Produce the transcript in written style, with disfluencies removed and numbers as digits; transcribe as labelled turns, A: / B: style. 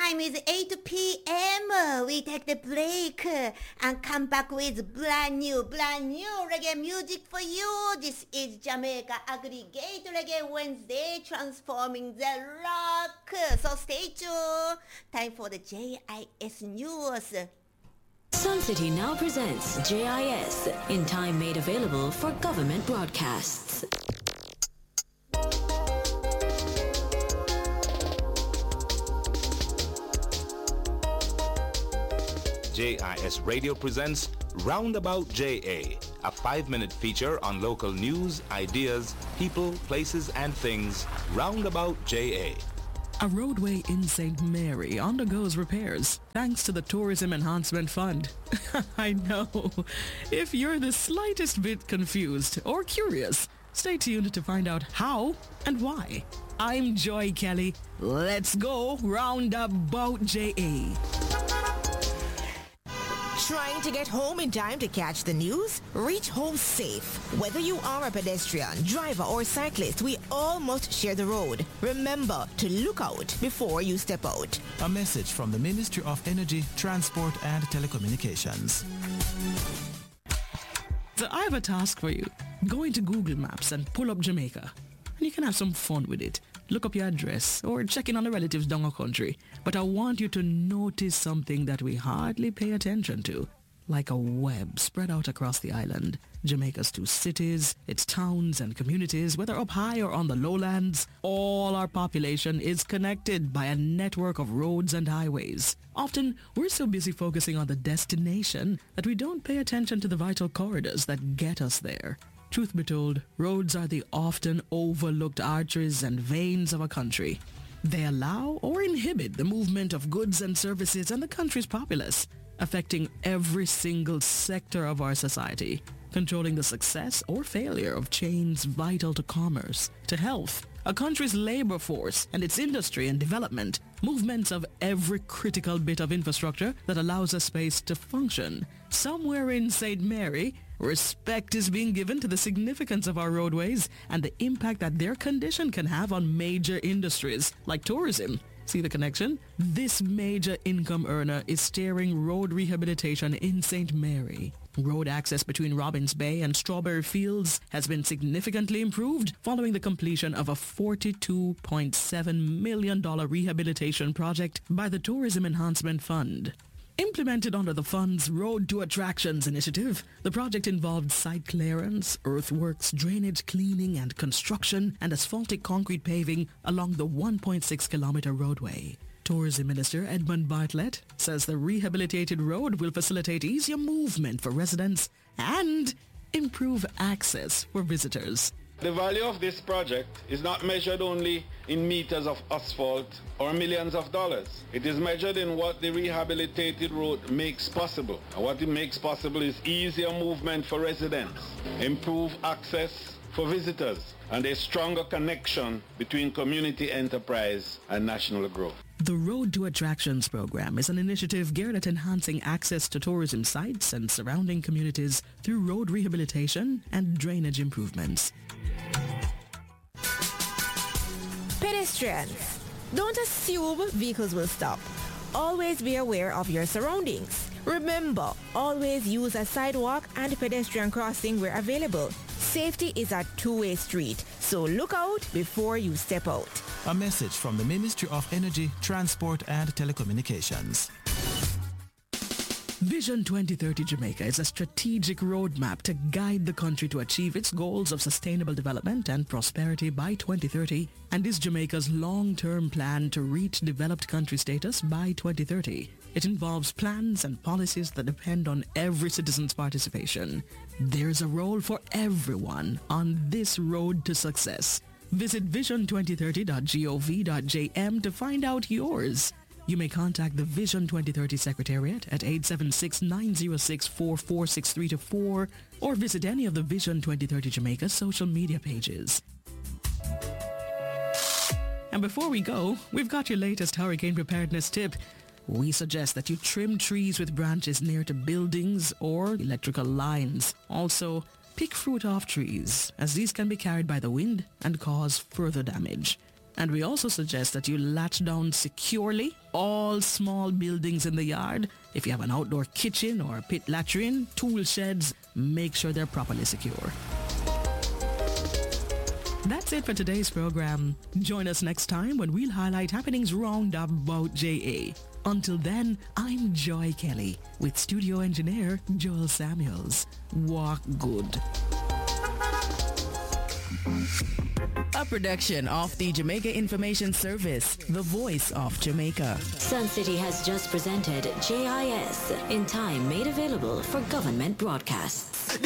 A: time is 8 p.m. We take the break and come back with brand new reggae music for you. This is Jamaica Aggregate Reggae Wednesday, transforming the rock. So stay tuned. Time for the JIS News.
B: Sun City now presents JIS, in time made available for government broadcasts.
C: JIS Radio presents Roundabout JA, a 5-minute feature on local news, ideas, people, places, and things. Roundabout JA.
D: A roadway in St. Mary undergoes repairs thanks to the Tourism Enhancement Fund. I know. If you're the slightest bit confused or curious, stay tuned to find out how and why. I'm Joy Kelly. Let's go Roundabout JA.
E: Trying to get home in time to catch the news? Reach home safe. Whether you are a pedestrian, driver, or cyclist, we all must share the road. Remember to look out before you step out.
F: A message from the Ministry of Energy, Transport and Telecommunications.
D: So I have a task for you. Go into Google Maps and pull up Jamaica. And you can have some fun with it. Look up your address or check in on the relatives down our country. But I want you to notice something that we hardly pay attention to. Like a web spread out across the island. Jamaica's 2 cities, its towns and communities, whether up high or on the lowlands, all our population is connected by a network of roads and highways. Often, we're so busy focusing on the destination that we don't pay attention to the vital corridors that get us there. Truth be told, roads are the often overlooked arteries and veins of a country. They allow or inhibit the movement of goods and services and the country's populace, affecting every single sector of our society, controlling the success or failure of chains vital to commerce, to health, a country's labor force and its industry and development, movements of every critical bit of infrastructure that allows a space to function. Somewhere in St. Mary, respect is being given to the significance of our roadways and the impact that their condition can have on major industries like tourism. See the connection? This major income earner is steering road rehabilitation in St. Mary. Road access between Robbins Bay and Strawberry Fields has been significantly improved following the completion of a $42.7 million rehabilitation project by the Tourism Enhancement Fund. Implemented under the fund's Road to Attractions initiative, the project involved site clearance, earthworks, drainage cleaning and construction, and asphaltic concrete paving along the 1.6-kilometer roadway. Tourism Minister Edmund Bartlett says the rehabilitated road will facilitate easier movement for residents and improve access for visitors.
G: The value of this project is not measured only in meters of asphalt or millions of dollars. It is measured in what the rehabilitated road makes possible. And what it makes possible is easier movement for residents, improved access for visitors, and a stronger connection between community enterprise and national growth.
D: The Road to Attractions program is an initiative geared at enhancing access to tourism sites and surrounding communities through road rehabilitation and drainage improvements.
E: Pedestrians, don't assume vehicles will stop. Always be aware of your surroundings. Remember, always use a sidewalk and pedestrian crossing where available. Safety is a two-way street, so look out before you step out.
F: A message from the Ministry of Energy, Transport and Telecommunications.
D: Vision 2030 Jamaica is a strategic roadmap to guide the country to achieve its goals of sustainable development and prosperity by 2030 and is Jamaica's long-term plan to reach developed country status by 2030. It involves plans and policies that depend on every citizen's participation. There's a role for everyone on this road to success. Visit vision2030.gov.jm to find out yours. You may contact the Vision 2030 Secretariat at 876-906-4463-4 or visit any of the Vision 2030 Jamaica social media pages. And before we go, we've got your latest hurricane preparedness tip. We suggest that you trim trees with branches near to buildings or electrical lines. Also, pick fruit off trees, as these can be carried by the wind and cause further damage. And we also suggest that you latch down securely all small buildings in the yard. If you have an outdoor kitchen or a pit latrine, tool sheds, make sure they're properly secure. That's it for today's program. Join us next time when we'll highlight happenings round about JA. Until then, I'm Joy Kelly with studio engineer Joel Samuels. Walk good. A production of the Jamaica Information Service, the voice of Jamaica.
B: Sun City has just presented JIS, in time made available for government broadcasts.